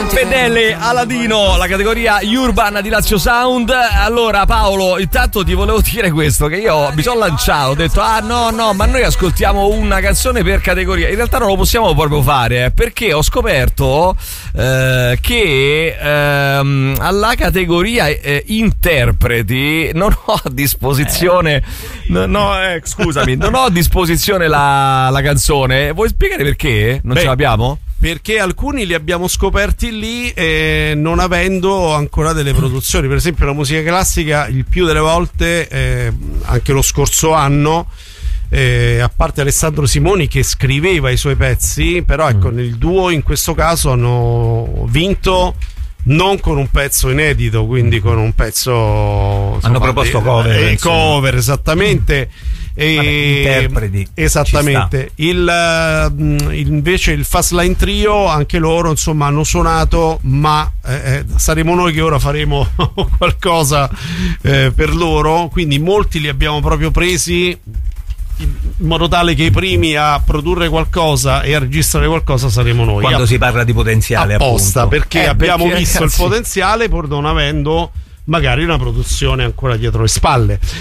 Fedele Aladino, la categoria Urban di Lazio Sound. Allora Paolo, intanto ti volevo dire questo, che io mi sono lanciato, ho detto no, ma noi ascoltiamo una canzone per categoria. In realtà non lo possiamo proprio fare, perché ho scoperto che alla categoria interpreti non ho a disposizione scusami, non ho a disposizione la canzone. Vuoi spiegare perché non ce l'abbiamo? Perché alcuni li abbiamo scoperti lì, non avendo ancora delle produzioni. Per esempio la musica classica, il più delle volte, anche lo scorso anno, a parte Alessandro Simoni che scriveva i suoi pezzi, però ecco, nel duo in questo caso hanno vinto non con un pezzo inedito, quindi con un pezzo, hanno proposto cover esattamente. Interpreti, esattamente. Invece il Fast Line Trio, anche loro insomma hanno suonato, ma saremo noi che ora faremo qualcosa per loro, quindi molti li abbiamo proprio presi in modo tale che i primi a produrre qualcosa e a registrare qualcosa saremo noi. Quando si parla di potenziale, apposta, appunto, perché abbiamo visto il potenziale pur non avendo magari una produzione ancora dietro le spalle.